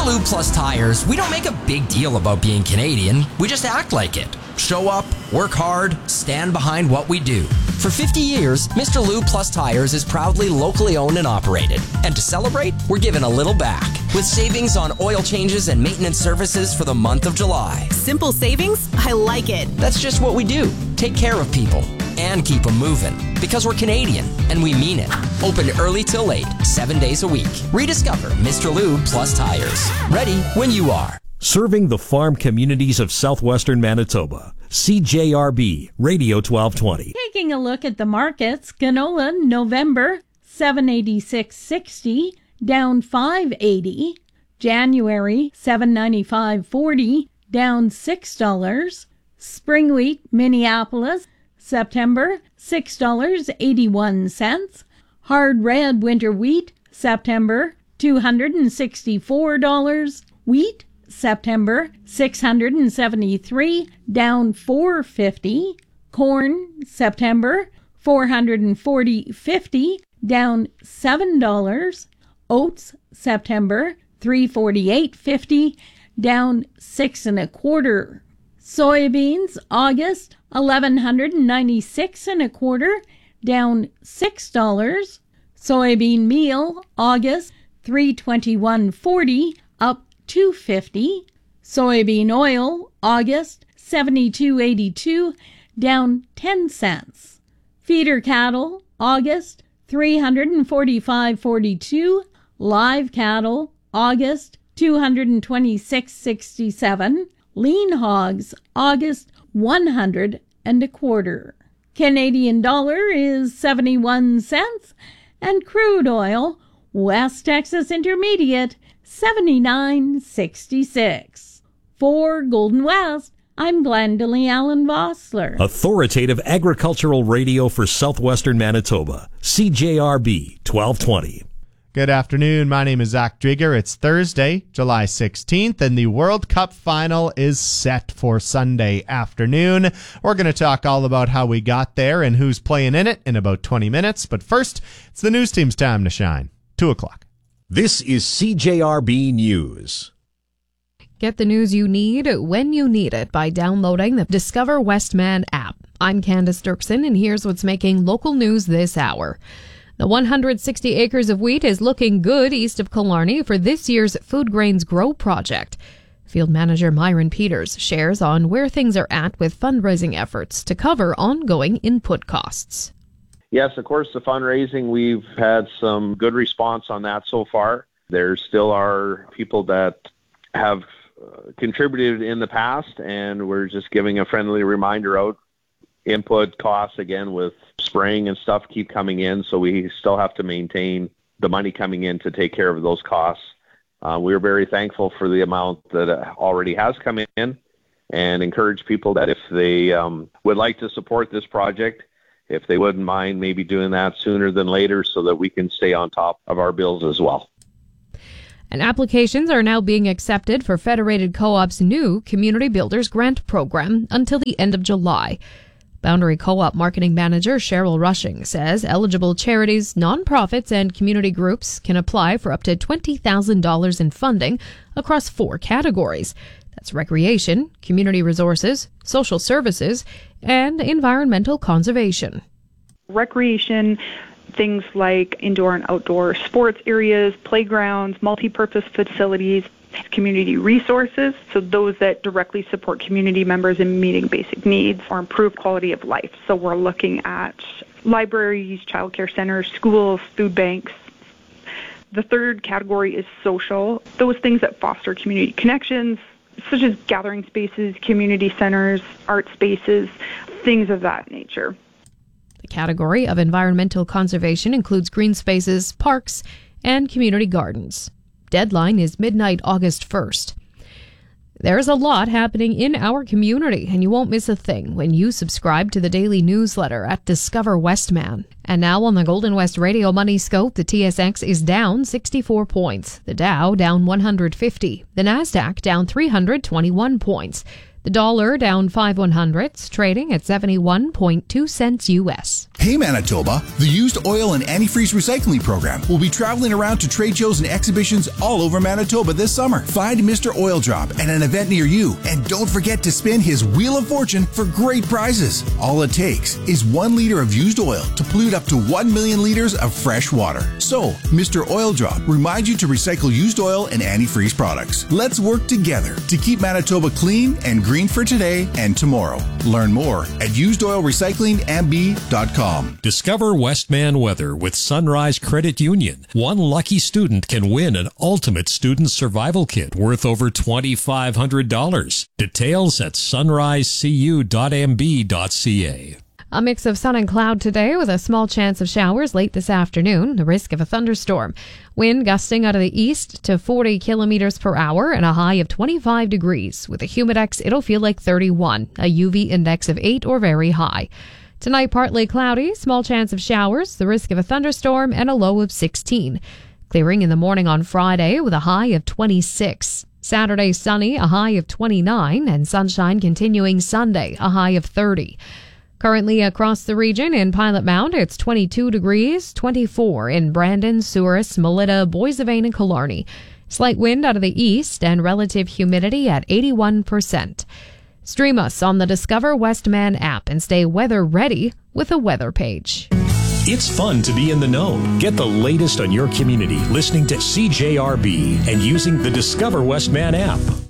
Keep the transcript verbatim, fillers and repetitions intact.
Lube Plus Tires, we don't make a big deal about being Canadian. We just act like it. Show up, work hard, stand behind what we do. For fifty years, Mister Lube Plus Tires is proudly locally owned and operated. And to celebrate, we're giving a little back with savings on oil changes and maintenance services for the month of July. Simple savings? I like it. That's just what we do. Take care of people and keep them moving. Because we're Canadian, and we mean it. Open early till late, seven days a week. Rediscover Mister Lube Plus Tires. Ready when you are. Serving the farm communities of southwestern Manitoba. C J R B, Radio twelve twenty. Taking a look at the markets, canola November seven eighty-six sixty, down five eighty. January seven ninety-five forty, down six dollars. Spring wheat Minneapolis September six dollars and eighty-one cents. Hard red winter wheat September two hundred sixty-four dollars. Wheat September six hundred seventy-three, down four dollars and fifty cents. Corn September four hundred forty dollars and fifty cents, down seven dollars. Oats September three hundred forty-eight dollars and fifty cents, down six and a quarter. Soybeans August eleven ninety-six and a quarter, down six dollars. Soybean meal August three twenty-one forty, up two fifty. Soybean oil August seventy-two eighty-two, down ten cents. Feeder cattle August three forty-five forty-two. Live cattle August two twenty-six sixty-seven. Lean hogs August one hundred and a quarter. Canadian dollar is seventy-one cents, and crude oil West Texas Intermediate seventy-nine sixty-six. For Golden West, I'm Glendalee Allen Vossler. Authoritative agricultural radio for southwestern Manitoba. C J R B twelve twenty. Good afternoon. My name is Zach Drieger. It's Thursday, July sixteenth, and the World Cup final is set for Sunday afternoon. We're going to talk all about how we got there and who's playing in it in about twenty minutes. But first, it's the news team's time to shine. Two o'clock. This is C J R B News. Get the news you need when you need it by downloading the Discover Westman app. I'm Candace Dirksen, and here's what's making local news this hour. The one hundred sixty acres of wheat is looking good east of Killarney for this year's Food Grains Grow project. Field Manager Myron Peters shares on where things are at with fundraising efforts to cover ongoing input costs. Yes, of course, the fundraising, we've had some good response on that so far. There still are people that have uh, contributed in the past, and we're just giving a friendly reminder out. Input costs, again, with spraying and stuff keep coming in, so we still have to maintain the money coming in to take care of those costs. Uh, we're very thankful for the amount that already has come in, and encourage people that if they um, would like to support this project, if they wouldn't mind maybe doing that sooner than later so that we can stay on top of our bills as well. And applications are now being accepted for Federated Co-op's new Community Builders Grant program until the end of July. Boundary Co-op Marketing Manager Cheryl Rushing says eligible charities, nonprofits, and community groups can apply for up to twenty thousand dollars in funding across four categories. That's recreation, community resources, social services, and environmental conservation. Recreation, things like indoor and outdoor sports areas, playgrounds, multi-purpose facilities, community resources, so those that directly support community members in meeting basic needs or improve quality of life. So we're looking at libraries, childcare centers, schools, food banks. The third category is social, those things that foster community connections, such as gathering spaces, community centers, art spaces, things of that nature. The category of environmental conservation includes green spaces, parks, and community gardens. Deadline is midnight August first. There's a lot happening in our community, and you won't miss a thing when you subscribe to the daily newsletter at Discover Westman. And now on the Golden West Radio Money Scope, the T S X is down sixty-four points, the Dow down one hundred fifty, the Nasdaq down three hundred twenty-one points, the The dollar down five one hundredths, trading at seventy-one point two cents U S. Hey Manitoba, the Used Oil and Antifreeze Recycling Program will be traveling around to trade shows and exhibitions all over Manitoba this summer. Find Mister Oil Drop at an event near you, and don't forget to spin his Wheel of Fortune for great prizes. All it takes is one liter of used oil to pollute up to one million liters of fresh water. So, Mister Oil Drop reminds you to recycle used oil and antifreeze products. Let's work together to keep Manitoba clean and green for today and tomorrow. Learn more at used oil recycling m b dot com. Discover Westman Weather with Sunrise Credit Union. One lucky student can win an ultimate student survival kit worth over two thousand five hundred dollars. Details at sunrise c u dot m b dot c a. A mix of sun and cloud today with a small chance of showers late this afternoon, the risk of a thunderstorm. Wind gusting out of the east to forty kilometers per hour and a high of twenty-five degrees. With a humidex, it'll feel like thirty-one, a U V index of eight or very high. Tonight, partly cloudy, small chance of showers, the risk of a thunderstorm, and a low of sixteen. Clearing in the morning on Friday with a high of twenty-six. Saturday, sunny, a high of twenty-nine, and sunshine continuing Sunday, a high of thirty. Currently across the region in Pilot Mound, it's twenty-two degrees, twenty-four in Brandon, Souris, Melita, Boissevain, and Killarney. Slight wind out of the east and relative humidity at eighty-one percent. Stream us on the Discover Westman app and stay weather ready with a weather page. It's fun to be in the know. Get the latest on your community listening to C J R B and using the Discover Westman app.